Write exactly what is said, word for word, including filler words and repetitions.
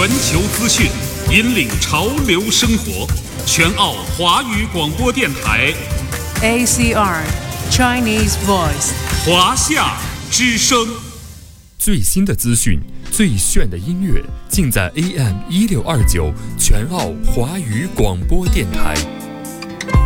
全球资讯，引领潮流生活。全澳华语广播电台 A C R Chinese Voice 华夏之声。 最新的资讯，最炫的音乐，尽在 A M 一六二九全澳华语广播电台。